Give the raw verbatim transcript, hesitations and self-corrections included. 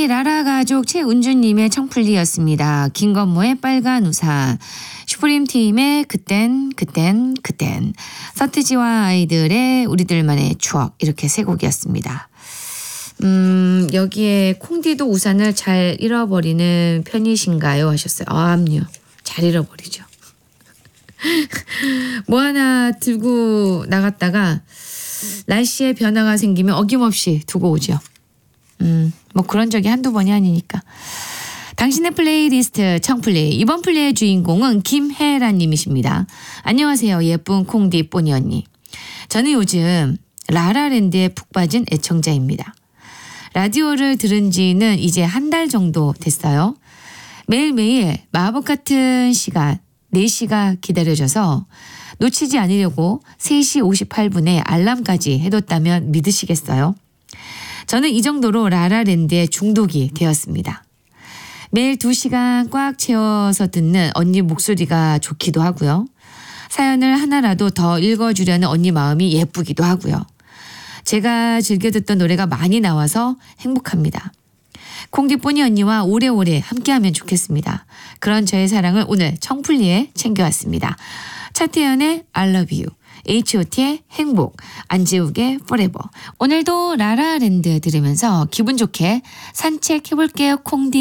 우리 라라 가족 최은주님의 청플리였습니다. 김건모의 빨간 우산, 슈프림 팀의 그땐 그땐 그땐, 서태지와 아이들의 우리들만의 추억, 이렇게 세 곡이었습니다. 음, 여기에 콩디도 우산을 잘 잃어버리는 편이신가요? 하셨어요. 아, 암요. 잘 잃어버리죠. 뭐 하나 들고 나갔다가 날씨에 변화가 생기면 어김없이 두고 오죠. 음, 뭐 그런 적이 한두 번이 아니니까. 당신의 플레이리스트 청플레이. 이번 플레이의 주인공은 김혜란 님이십니다. 안녕하세요. 예쁜 콩디 뽀니 언니. 저는 요즘 라라랜드에 푹 빠진 애청자입니다. 라디오를 들은 지는 이제 한 달 정도 됐어요. 매일매일 마법 같은 시간 네 시가 기다려져서 놓치지 않으려고 세 시 오십팔 분에 알람까지 해뒀다면 믿으시겠어요? 저는 이 정도로 라라랜드에 중독이 되었습니다. 매일 두 시간 꽉 채워서 듣는 언니 목소리가 좋기도 하고요. 사연을 하나라도 더 읽어주려는 언니 마음이 예쁘기도 하고요. 제가 즐겨 듣던 노래가 많이 나와서 행복합니다. 콩디뽀니 언니와 오래오래 함께하면 좋겠습니다. 그런 저의 사랑을 오늘 청플리에 챙겨왔습니다. 차태현의 I love you, 에이치 오 티의 행복, 안재욱의 forever. 오늘도 라라랜드 들으면서 기분 좋게 산책해볼게요, 콩디.